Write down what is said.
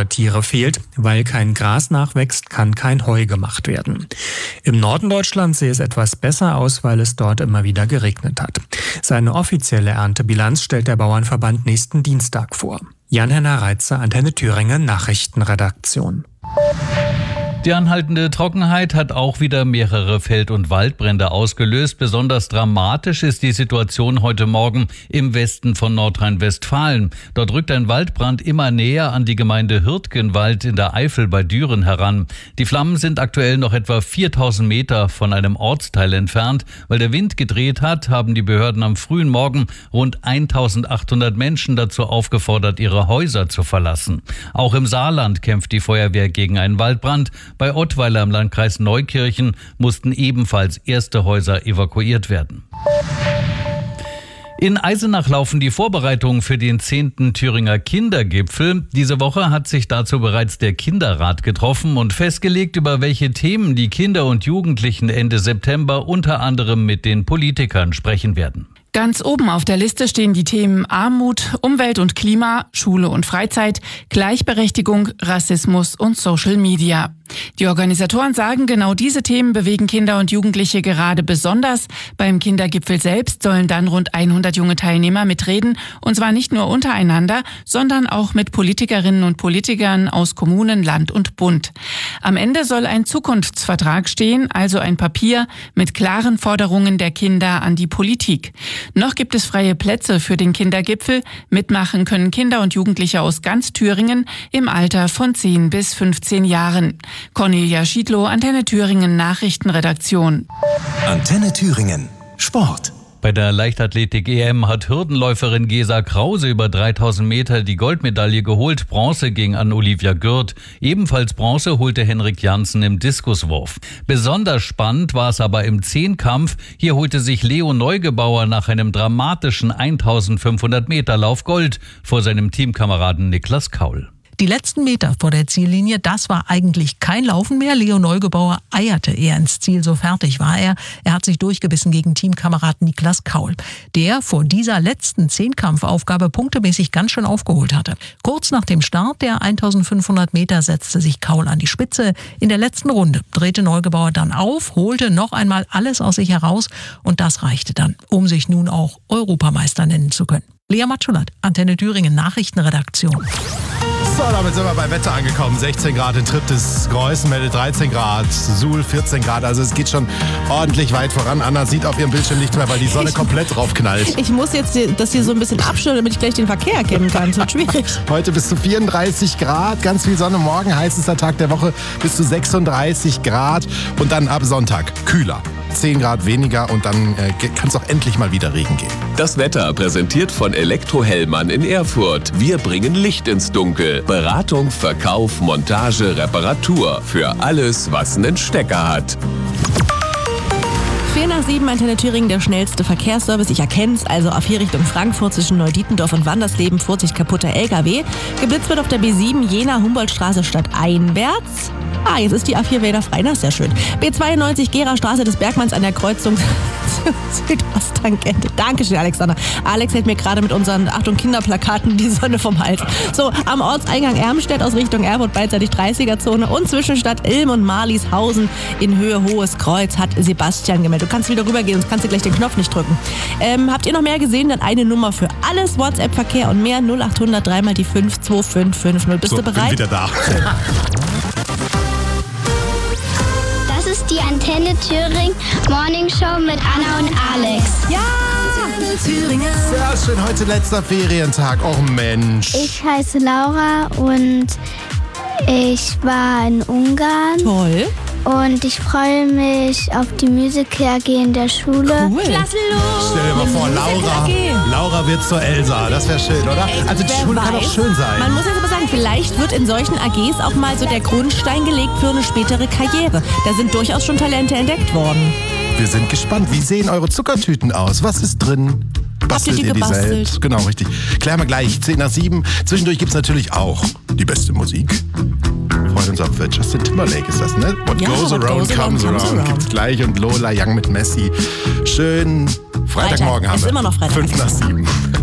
andere Tiere fehlt. Weil kein Gras nachwächst, kann kein Heu gemacht werden. Im Norden Deutschlands sehe es etwas besser aus, weil es dort immer wieder geregnet hat. Seine offizielle Erntebilanz stellt der Bauernverband nächsten Dienstag vor. Jan-Henner Reitze, Antenne Thüringen, Nachrichtenredaktion. Die anhaltende Trockenheit hat auch wieder mehrere Feld- und Waldbrände ausgelöst. Besonders dramatisch ist die Situation heute Morgen im Westen von Nordrhein-Westfalen. Dort rückt ein Waldbrand immer näher an die Gemeinde Hürtgenwald in der Eifel bei Düren heran. Die Flammen sind aktuell noch etwa 4000 Meter von einem Ortsteil entfernt. Weil der Wind gedreht hat, haben die Behörden am frühen Morgen rund 1800 Menschen dazu aufgefordert, ihre Häuser zu verlassen. Auch im Saarland kämpft die Feuerwehr gegen einen Waldbrand. Bei Ottweiler im Landkreis Neukirchen mussten ebenfalls erste Häuser evakuiert werden. In Eisenach laufen die Vorbereitungen für den 10. Thüringer Kindergipfel. Diese Woche hat sich dazu bereits der Kinderrat getroffen und festgelegt, über welche Themen die Kinder und Jugendlichen Ende September unter anderem mit den Politikern sprechen werden. Ganz oben auf der Liste stehen die Themen Armut, Umwelt und Klima, Schule und Freizeit, Gleichberechtigung, Rassismus und Social Media. Die Organisatoren sagen, genau diese Themen bewegen Kinder und Jugendliche gerade besonders. Beim Kindergipfel selbst sollen dann rund 100 junge Teilnehmer mitreden, und zwar nicht nur untereinander, sondern auch mit Politikerinnen und Politikern aus Kommunen, Land und Bund. Am Ende soll ein Zukunftsvertrag stehen, also ein Papier mit klaren Forderungen der Kinder an die Politik. Noch gibt es freie Plätze für den Kindergipfel. Mitmachen können Kinder und Jugendliche aus ganz Thüringen im Alter von 10 bis 15 Jahren. Cornelia Schiedlow, Antenne Thüringen Nachrichtenredaktion. Antenne Thüringen Sport. Bei der Leichtathletik-EM hat Hürdenläuferin Gesa Krause über 3000 Meter die Goldmedaille geholt. Bronze ging an Olivia Gürt. Ebenfalls Bronze holte Henrik Janssen im Diskuswurf. Besonders spannend war es aber im Zehnkampf. Hier holte sich Leo Neugebauer nach einem dramatischen 1500 Meter Lauf Gold vor seinem Teamkameraden Niklas Kaul. Die letzten Meter vor der Ziellinie, das war eigentlich kein Laufen mehr. Leo Neugebauer eierte eher ins Ziel, so fertig war er. Er hat sich durchgebissen gegen Teamkamerad Niklas Kaul, der vor dieser letzten Zehnkampfaufgabe punktemäßig ganz schön aufgeholt hatte. Kurz nach dem Start der 1500 Meter setzte sich Kaul an die Spitze. In der letzten Runde drehte Neugebauer dann auf, holte noch einmal alles aus sich heraus und das reichte dann, um sich nun auch Europameister nennen zu können. Lea Matschulat, Antenne Thüringen Nachrichtenredaktion. So, damit sind wir beim Wetter angekommen. 16 Grad in Triptis, Greußen meldet 13 Grad, Suhl 14 Grad. Also es geht schon ordentlich weit voran. Anna sieht auf ihrem Bildschirm nicht mehr, weil die Sonne komplett drauf knallt. Ich muss jetzt das hier so ein bisschen abstellen, damit ich gleich den Verkehr erkennen kann. Das wird schwierig. Heute bis zu 34 Grad, ganz viel Sonne. Morgen heißester Tag der Woche bis zu 36 Grad. Und dann ab Sonntag kühler. 10 Grad weniger und dann kann es auch endlich mal wieder Regen gehen. Das Wetter präsentiert von Elektro-Hellmann in Erfurt. Wir bringen Licht ins Dunkel. Beratung, Verkauf, Montage, Reparatur. Für alles, was einen Stecker hat. 4 nach 7, Antenne Thüringen, der schnellste Verkehrsservice. Ich erkenne es, also auf 4 Richtung Frankfurt zwischen Neudietendorf und Wandersleben, Vorsicht kaputter LKW. Geblitzt wird auf der B7 Jena-Humboldtstraße stadteinwärts. Jetzt ist die A4 wieder frei, das ist sehr schön. B92 Gera-Straße des Bergmanns an der Kreuzung Südosttangente. Dankeschön, Alexander. Alex hält mir gerade mit unseren Achtung Kinderplakaten die Sonne vom Hals. So, am Ortseingang Ermstedt aus Richtung Erfurt beidseitig 30er-Zone und zwischen Stadt Ilm und Marlieshausen in Höhe Hohes Kreuz hat Sebastian gemeldet. Du kannst wieder rübergehen, sonst kannst du gleich den Knopf nicht drücken. Habt ihr noch mehr gesehen? Dann eine Nummer für alles, WhatsApp-Verkehr und mehr 0800 3 mal die 52550. Bist du bereit? Bin wieder da. Das ist die Antenne Thüringen Morning Show mit Anna und Alex. Ja! Antenne Thüringen. Sehr schön, heute letzter Ferientag. Oh Mensch. Ich heiße Laura und ich war in Ungarn. Toll. Und ich freue mich auf die Musical AG in der Schule. Cool. Klasse, los. Stell dir mal vor, Laura wird zur Elsa. Das wäre schön, oder? Also die Schule kann auch schön sein. Man muss jetzt aber sagen, vielleicht wird in solchen AGs auch mal so der Grundstein gelegt für eine spätere Karriere. Da sind durchaus schon Talente entdeckt worden. Wir sind gespannt. Wie sehen eure Zuckertüten aus? Was ist drin? Bastelt ihr die selbst? Genau, richtig. Klären wir gleich. 10 nach 7. Zwischendurch gibt es natürlich auch die beste Musik. Freuen uns auf Justin Timberlake ist das, ne? What goes around comes around. Gibt's gleich und Lola Young mit Messi. Schön Freitagmorgen haben wir. Ist immer noch Freitag. 5 nach 7.